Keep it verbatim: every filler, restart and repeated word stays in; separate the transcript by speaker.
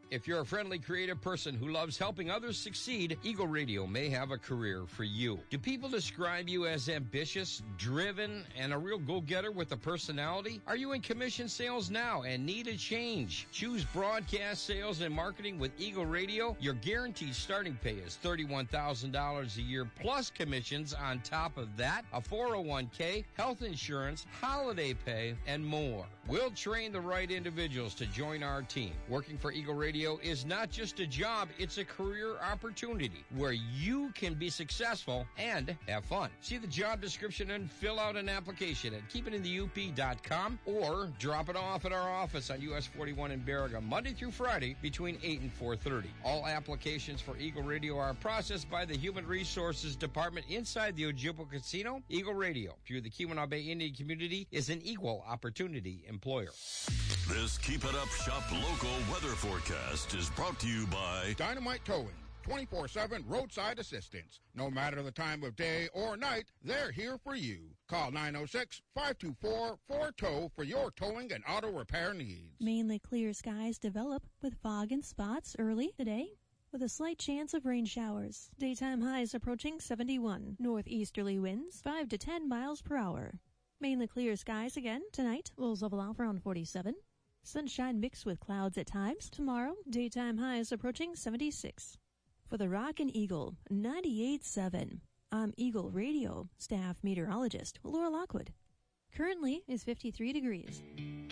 Speaker 1: If you're a friendly, creative person who loves helping others succeed, Eagle Radio may have a career for you. Do people describe you as ambitious, driven, and a real go-getter with a personality? Are you in commission sales now and need a change? Choose broadcast sales and marketing with Eagle Radio. Your guaranteed starting pay is thirty-one thousand dollars a year plus commissions on top of that, a four oh one k, health insurance, holiday pay, and more. We'll train the right individuals to join our team. Working for Eagle Radio is not just a job, it's a career opportunity where you can be successful and have fun. See the job description and fill out an application at keep it in the U P dot com or drop it off at our office on U S forty-one in Baraga, Monday through Friday between eight and four thirty. All applications for Eagle Radio are processed by the Human Resources Department inside the Ojibwa Casino. Eagle Radio, through the Keweenaw Bay Indian community, is an equal opportunity employer.
Speaker 2: This Keep It Up Shop local weather forecast is brought to you by
Speaker 3: Dynamite Towing, twenty-four seven roadside assistance. No matter the time of day or night, they're here for you. Call nine oh six, five two four, four T O W for your towing and auto repair needs.
Speaker 4: Mainly clear skies develop with fog and spots early today, with a slight chance of rain showers. Daytime highs approaching seventy-one. Northeasterly winds five to ten miles per hour. Mainly clear skies again tonight. Lows level off around forty-seven. Sunshine mixed with clouds at times. Tomorrow, daytime highs approaching seventy-six. For the Rock and Eagle ninety-eight point seven, I'm Eagle Radio staff meteorologist Laura Lockwood. Currently is fifty-three degrees.